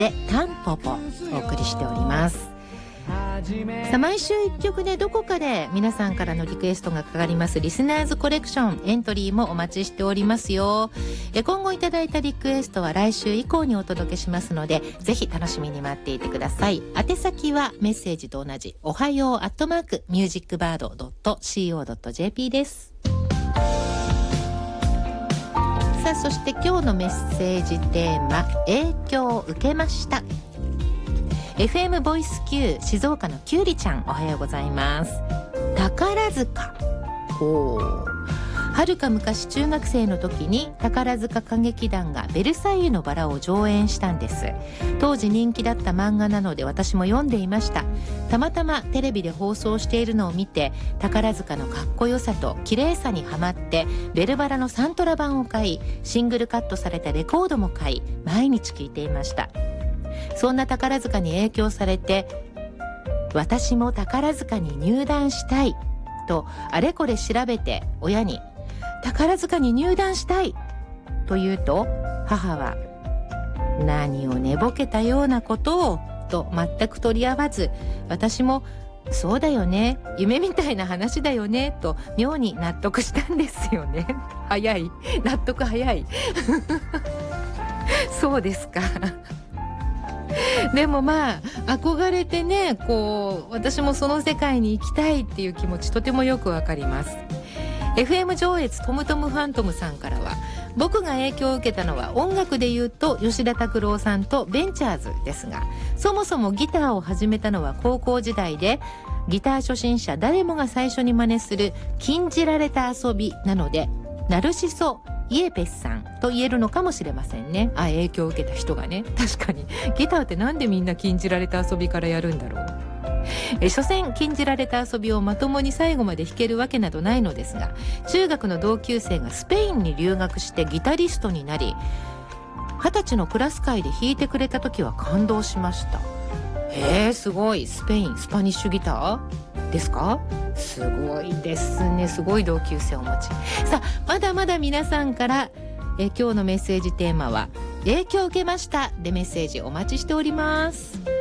でタンポポお送りしております。さあ毎週1曲でどこかで皆さんからのリクエストがかかりますリスナーズコレクションエントリーもお待ちしておりますよ。今後いただいたリクエストは来週以降にお届けしますのでぜひ楽しみに待っていてください。宛先はメッセージと同じおはよう@musicbird.co.jp です。さあそして今日のメッセージテーマ影響を受けました。FM ボイス Q 静岡のきゅうりちゃんおはようございます。宝塚はるか昔中学生の時に宝塚歌劇団がベルサイユのバラを上演したんです。当時人気だった漫画なので私も読んでいました。たまたまテレビで放送しているのを見て宝塚のかっこよさと綺麗さにハマってベルバラのサントラ版を買いシングルカットされたレコードも買い毎日聴いていました。そんな宝塚に影響されて私も宝塚に入団したいとあれこれ調べて親に宝塚に入団したいと言うと母は何を寝ぼけたようなことをと全く取り合わず私もそうだよね夢みたいな話だよねと妙に納得したんですよね。早い納得早いそうですかでもまあ憧れてね私もその世界に行きたいっていう気持ちとてもよくわかります。 FM 上越トムトムファントムさんからは僕が影響を受けたのは音楽で言うと吉田拓郎さんとベンチャーズですがそもそもギターを始めたのは高校時代でギター初心者誰もが最初に真似する禁じられた遊びなのでナルシソイエペスさんと言えるのかもしれませんね。影響を受けた人がね。確かにギターってなんでみんな禁じられた遊びからやるんだろう。所詮禁じられた遊びをまともに最後まで弾けるわけなどないのですが中学の同級生がスペインに留学してギタリストになり20歳のクラス会で弾いてくれた時は感動しました。すごいスパニッシュギターですか？すごいですね。すごい同級生をお持ち。さあまだまだ皆さんから今日のメッセージテーマは影響を受けましたでメッセージお待ちしております。